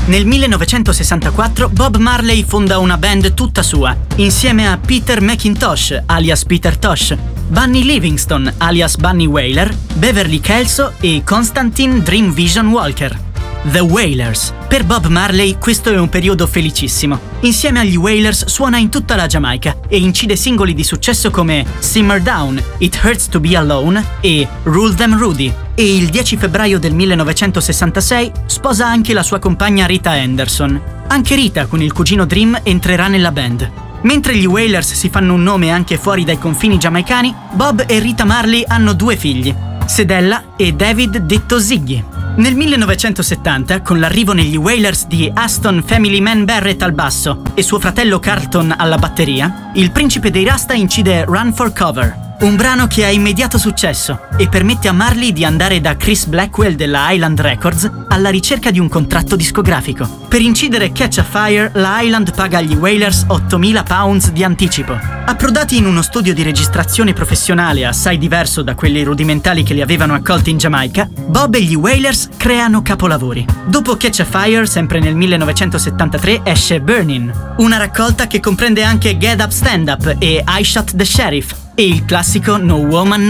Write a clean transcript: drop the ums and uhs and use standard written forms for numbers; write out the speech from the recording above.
Nel 1964 Bob Marley fonda una band tutta sua, insieme a Peter McIntosh, alias Peter Tosh, Bunny Livingston, alias Bunny Wailer, Beverly Kelso e Constantine Dream Vision Walker. The Wailers. Per Bob Marley questo è un periodo felicissimo. Insieme agli Wailers suona in tutta la Giamaica e incide singoli di successo come Simmer Down, It Hurts to Be Alone e Rule Them Rudy. E il 10 febbraio del 1966 sposa anche la sua compagna Rita Anderson. Anche Rita, con il cugino Dream, entrerà nella band. Mentre gli Wailers si fanno un nome anche fuori dai confini giamaicani, Bob e Rita Marley hanno 2 figli, Sedella e David detto Ziggy. Nel 1970, con l'arrivo negli Wailers di Aston Family Man Barrett al basso e suo fratello Carlton alla batteria, il principe dei Rasta incide Run for Cover, un brano che ha immediato successo e permette a Marley di andare da Chris Blackwell della Island Records alla ricerca di un contratto discografico. Per incidere Catch a Fire, la Island paga agli Wailers £8.000 di anticipo. Approdati in uno studio di registrazione professionale assai diverso da quelli rudimentali che li avevano accolti in Giamaica, Bob e gli Wailers creano capolavori. Dopo Catch a Fire, sempre nel 1973, esce Burnin', una raccolta che comprende anche Get Up Stand Up e I Shot the Sheriff, e il classico No Woman